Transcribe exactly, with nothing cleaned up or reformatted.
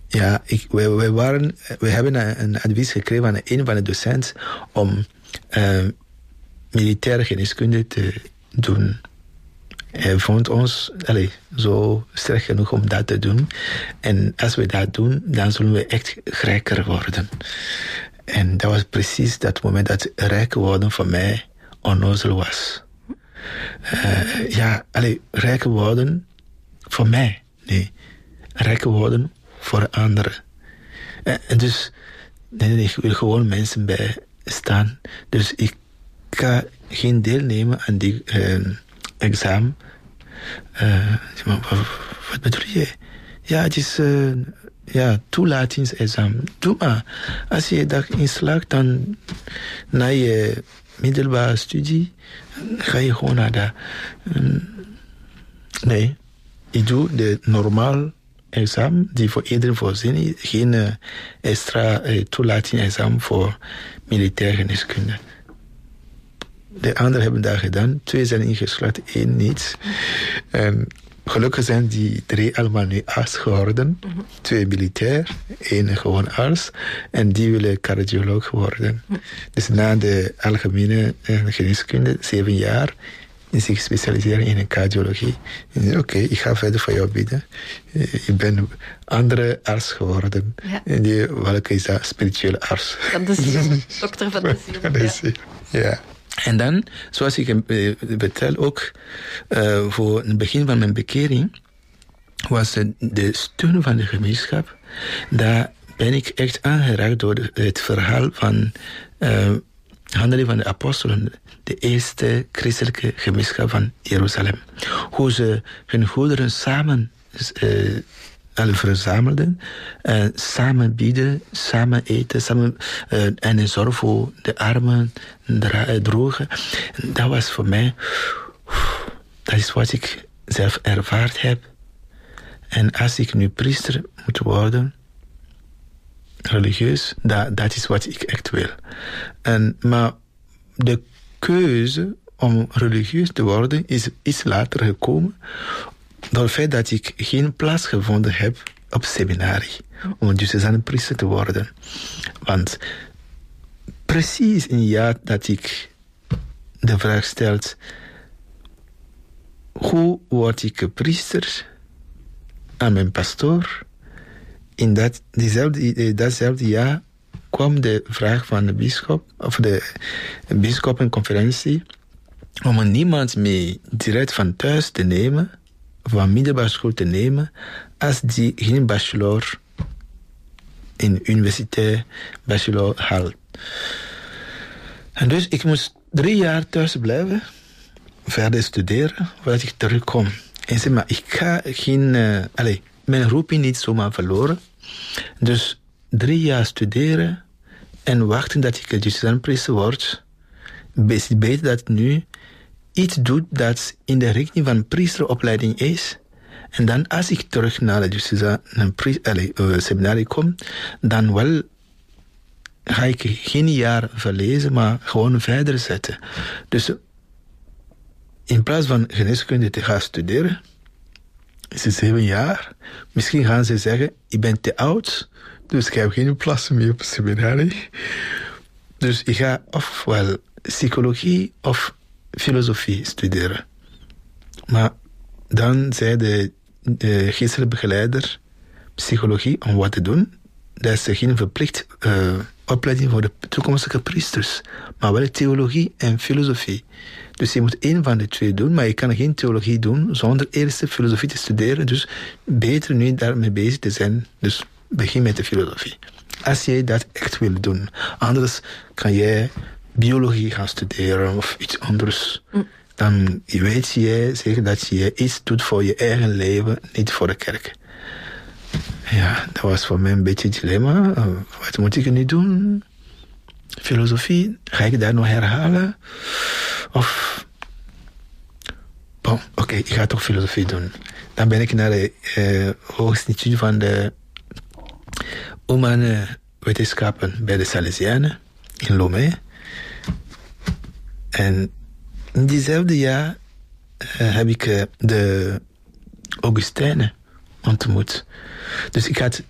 Ja, ik, wij, wij, waren, wij hebben een, een advies gekregen van een van de docenten om uh, militaire geneeskunde te doen. Hij vond ons allez, zo sterk genoeg om dat te doen. En als we dat doen, dan zullen we echt rijker worden. En dat was precies dat moment dat rijk worden voor mij onnozel was. Uh, ja, allez, rijk worden voor mij. Nee, rijk worden voor anderen. Uh, en dus, nee, nee, ik wil gewoon mensen bij staan. Dus ik ga geen deelnemen aan die uh, examen. Uh, wat bedoel je? Ja, het is uh, ja, toelatingsexamen. Doe maar. Als je dat inslaagt, dan na je middelbare studie ga je gewoon naar dat. Um, nee, ik doe de normaal examen die voor iedereen voorzien is. Geen uh, extra uh, toelatingsexamen voor militaire geneeskunde. De anderen hebben dat gedaan. Twee zijn ingeslaagd, één niet. En gelukkig zijn die drie allemaal nu arts geworden. Mm-hmm. Twee militair, één gewoon arts. En die willen cardioloog worden. Mm. Dus na de algemene uh, geneeskunde, zeven jaar, en zich specialiseren in cardiologie. Oké, okay, ik ga verder voor jou bieden. Uh, ik ben andere arts geworden. Ja. En die, welke is dat? Spirituele arts. Van de ziel. Dokter van de ziel. Van de ziel, ja. ja. En dan, zoals ik uh, vertel ook, uh, voor het begin van mijn bekering, was uh, de steun van de gemeenschap. Daar ben ik echt aangeraakt door de, het verhaal van uh, Handeling van de Apostelen, de eerste christelijke gemeenschap van Jeruzalem. Hoe ze hun goederen samen uh, verzamelden, uh, samen bieden, samen eten, samen uh, en zorg voor de armen dra- droegen. Dat was voor mij, dat is wat ik zelf ervaard heb. En als ik nu priester moet worden, religieus, dat, dat is wat ik echt wil. En, maar de keuze om religieus te worden is iets later gekomen, door het feit dat ik geen plaats gevonden heb op seminarie. Om dus een priester te worden. Want precies in het jaar dat ik de vraag stel, hoe word ik priester aan mijn pastoor? In dat, diezelfde, datzelfde jaar kwam de vraag van de bischop, of de bisschoppenconferentie, om niemand mee direct van thuis te nemen, van middelbare school te nemen, als die geen bachelor in universiteit bachelor haalt. En dus ik moest drie jaar thuis blijven, verder studeren, voordat ik terugkom. En zeg maar, ik ga geen, uh, allez, mijn roeping niet zomaar verloren. Dus drie jaar studeren en wachten dat ik diocesaan-priester word. Is het beter dat nu iets doet dat in de richting van priesteropleiding is. En dan als ik terug naar de diocesaan uh, seminarie kom, dan wel ga ik geen jaar verlezen, maar gewoon verder zetten. Dus in plaats van geneeskunde te gaan studeren, is het zeven jaar. Misschien gaan ze zeggen, ik ben te oud, dus ik heb geen plaats meer op het seminarie. Dus ik ga ofwel psychologie of filosofie studeren. Maar dan zei de, de geestelijke begeleider psychologie om wat te doen. Dat is geen verplicht uh, opleiding voor de toekomstige priesters, maar wel theologie en filosofie. Dus je moet één van de twee doen, maar je kan geen theologie doen zonder eerst de filosofie te studeren. Dus beter nu daarmee bezig te zijn. Dus begin met de filosofie. Als jij dat echt wil doen. Anders kan jij biologie gaan studeren of iets anders. Mm. Dan weet jij zeggen dat je iets doet voor je eigen leven, niet voor de kerk. Ja, dat was voor mij een beetje het dilemma. Uh, wat moet ik nu doen? Filosofie, ga ik dat nog herhalen? Of... Bon, oké, okay, ik ga toch filosofie doen. Dan ben ik naar de uh, Hooginstituut van de Humane Wetenschappen bij de Salesianen in Lomé. En in diezelfde jaar uh, heb ik uh, de Augustijnen ontmoet. Dus ik had